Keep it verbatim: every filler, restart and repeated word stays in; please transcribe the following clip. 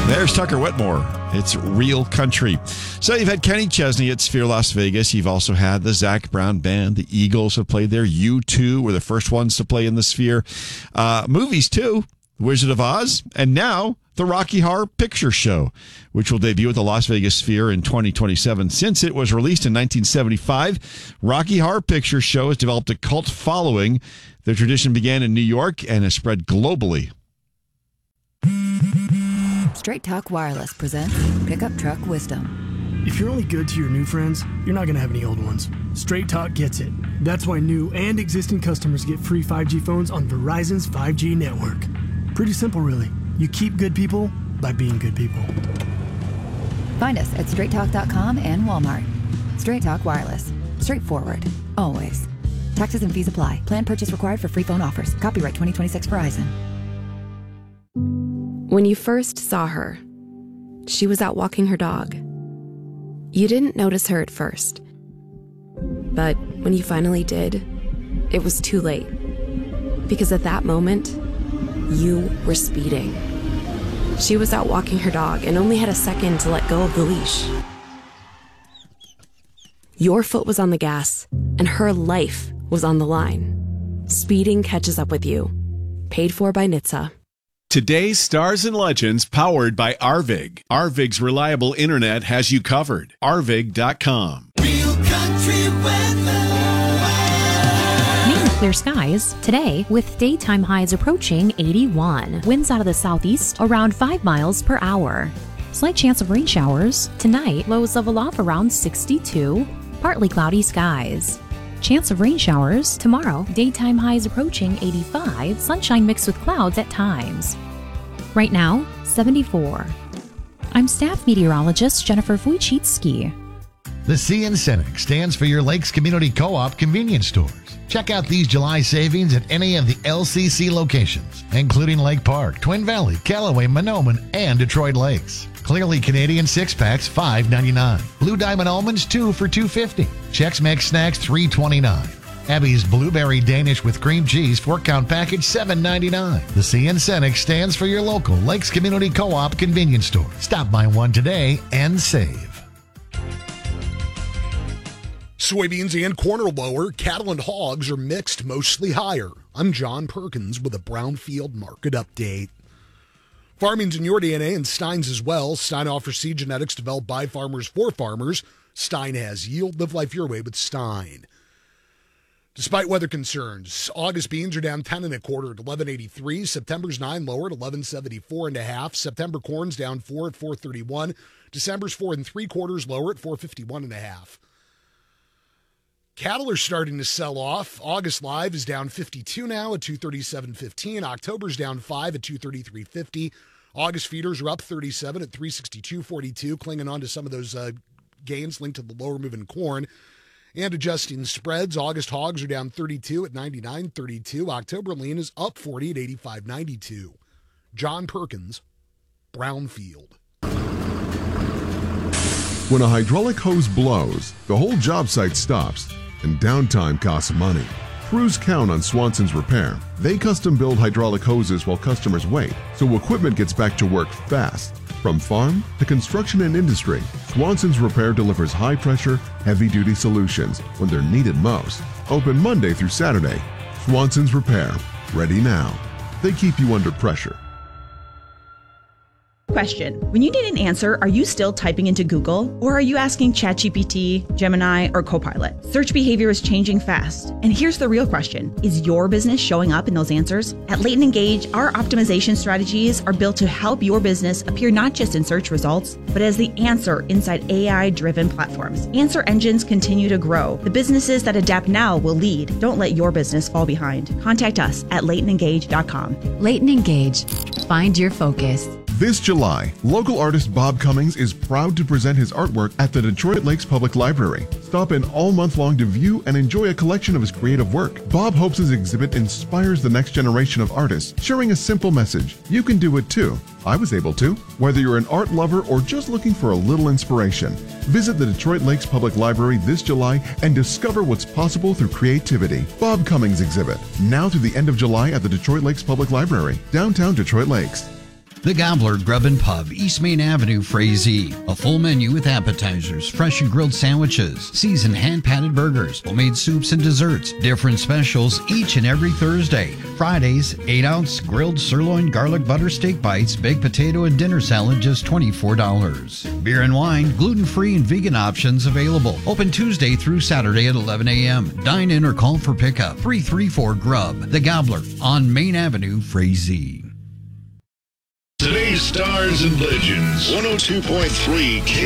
There's Tucker Whitmore. It's Real Country. So you've had Kenny Chesney at Sphere Las Vegas. You've also had the Zac Brown Band. The Eagles have played there. U two were the first ones to play in the Sphere. Uh, movies, too. Wizard of Oz. And now the Rocky Horror Picture Show, which will debut at the Las Vegas Sphere in twenty twenty-seven. Since it was released in nineteen seventy-five, Rocky Horror Picture Show has developed a cult following. The tradition began in New York and has spread globally. Straight Talk Wireless presents Pickup Truck Wisdom. If you're only good to your new friends, you're not going to have any old ones. Straight Talk gets it. That's why new and existing customers get free five G phones on Verizon's five G network. Pretty simple, really. You keep good people by being good people. Find us at straight talk dot com and Walmart. Straight Talk Wireless. Straightforward. Always. Taxes and fees apply. Plan purchase required for free phone offers. Copyright twenty twenty-six Verizon. When you first saw her, she was out walking her dog. You didn't notice her at first. But when you finally did, it was too late. Because at that moment, you were speeding. She was out walking her dog and only had a second to let go of the leash. Your foot was on the gas, and her life was on the line. Speeding catches up with you. Paid for by N H T S A. Today's Stars and Legends, powered by Arvig. Arvig's reliable internet has you covered. Arvig dot com. Real country weather. Mainly clear skies today with daytime highs approaching eighty-one. Winds out of the southeast around five miles per hour. Slight chance of rain showers. Tonight, lows level off around sixty-two. Partly cloudy skies. Chance of rain showers tomorrow. Daytime highs approaching eighty-five. Sunshine mixed with clouds at times. Right now, seventy-four. I'm staff meteorologist Jennifer Wojcicki. The C in Cenex stands for your Lakes Community Co-op convenience stores. Check out these July savings at any of the L C C locations, including Lake Park, Twin Valley, Callaway, Monoman, and Detroit Lakes. Clearly Canadian six-packs, five ninety-nine. Blue Diamond Almonds, two for two fifty. Chex Mix Snacks, three twenty-nine. Abby's Blueberry Danish with cream cheese, four-count package, seven ninety-nine. The C in Cenex stands for your local Lakes Community Co-op convenience store. Stop by one today and save. Soybeans and corn are lower. Cattle and hogs are mixed, mostly higher. I'm John Perkins with a Brownfield Market Update. Farming's in your D N A and Stein's as well. Stein offers seed genetics developed by farmers for farmers. Stein has yield. Live life your way with Stein. Despite weather concerns, August beans are down ten and a quarter at eleven eighty-three. September's nine lower at eleven seventy-four and a half. September corn's down four at four thirty-one. December's four and three quarters lower at four fifty-one and a half. Cattle are starting to sell off. August live is down fifty-two now at two thirty-seven fifteen. October's down five at two thirty-three fifty. August feeders are up thirty-seven at three sixty-two forty-two, clinging on to some of those uh, gains linked to the lower moving corn. And adjusting spreads, August hogs are down thirty-two at ninety-nine thirty-two. October lean is up forty at eighty-five ninety-two. John Perkins, Brownfield. When a hydraulic hose blows, the whole job site stops, and downtime costs money. Crews count on Swanson's Repair. They custom build hydraulic hoses while customers wait, so equipment gets back to work fast. From farm to construction and industry, Swanson's Repair delivers high-pressure, heavy-duty solutions when they're needed most. Open Monday through Saturday. Swanson's Repair. Ready now. They keep you under pressure. Question. When you need an answer, are you still typing into Google? Or are you asking ChatGPT, Gemini, or Copilot? Search behavior is changing fast. And here's the real question. Is your business showing up in those answers? At Leighton Engage, our optimization strategies are built to help your business appear not just in search results, but as the answer inside A I-driven platforms. Answer engines continue to grow. The businesses that adapt now will lead. Don't let your business fall behind. Contact us at leighton engage dot com. Leighton Engage. Find your focus. This July, local artist Bob Cummings is proud to present his artwork at the Detroit Lakes Public Library. Stop in all month long to view and enjoy a collection of his creative work. Bob hopes his exhibit inspires the next generation of artists, sharing a simple message. You can do it too. I was able to. Whether you're an art lover or just looking for a little inspiration, visit the Detroit Lakes Public Library this July and discover what's possible through creativity. Bob Cummings exhibit, now through the end of July at the Detroit Lakes Public Library, downtown Detroit Lakes. The Gobbler Grub and Pub, East Main Avenue, Frazee. A full menu with appetizers, fresh and grilled sandwiches, seasoned hand-patted burgers, homemade soups and desserts. Different specials each and every Thursday. Fridays, eight ounce grilled sirloin garlic butter steak bites, baked potato and dinner salad, just twenty-four dollars. Beer and wine, gluten-free and vegan options available. Open Tuesday through Saturday at eleven a.m. Dine in or call for pickup. three three four Grub. The Gobbler on Main Avenue, Frazee. Today's Stars and Legends, one oh two point three K